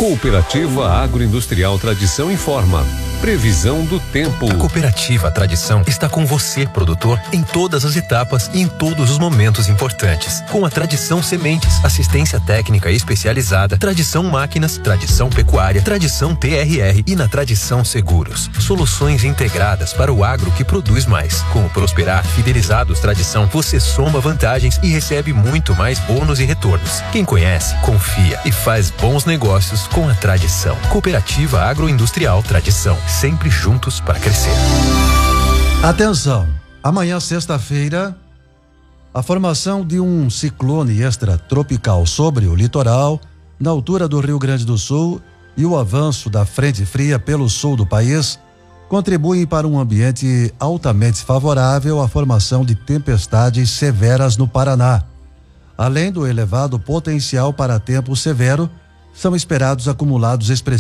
Cooperativa Agroindustrial Tradição informa. Previsão do tempo. A Cooperativa Tradição está com você, produtor, em todas as etapas e em todos os momentos importantes. Com a Tradição Sementes, assistência técnica especializada, Tradição Máquinas, Tradição Pecuária, Tradição TRR e na Tradição Seguros. Soluções integradas para o agro que produz mais. Com o Prosperar Fidelizados Tradição, você soma vantagens e recebe muito mais bônus e retornos. Quem conhece, confia e faz bons negócios com a Tradição. Cooperativa Agroindustrial Tradição. Sempre juntos para crescer. Atenção! Amanhã, sexta-feira, a formação de um ciclone extratropical sobre o litoral, na altura do Rio Grande do Sul, e o avanço da frente fria pelo sul do país contribuem para um ambiente altamente favorável à formação de tempestades severas no Paraná. Além do elevado potencial para tempo severo, são esperados acumulados expressivos